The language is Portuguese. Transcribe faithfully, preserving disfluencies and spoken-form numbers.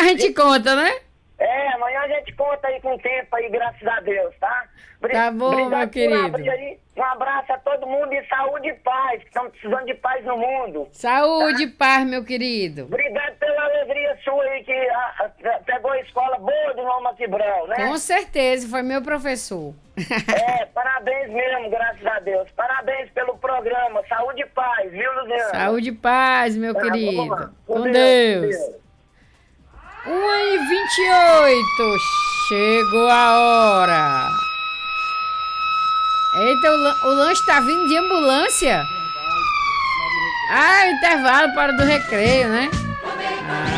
gente conta, né? É, amanhã a gente conta aí com o tempo aí, graças a Deus, tá? Bri- Tá bom, Obrigado meu por querido. abrir aí. Um abraço a todo mundo e saúde e paz, que estamos precisando de paz no mundo. Saúde e paz, meu querido. Obrigado pela alegria sua aí, que a- a- pegou a escola boa do Noma Quebrão, né? Com certeza, foi meu professor. É, parabéns mesmo, graças a Deus. Parabéns pelo programa. Saúde e paz, viu, Luciano? Saúde e paz, meu Tá, vamos querido. lá. Com Deus. um e vinte e oito. Chegou a hora. Eita, o, lan- o lanche tá vindo de ambulância? Ah, intervalo para do recreio, né?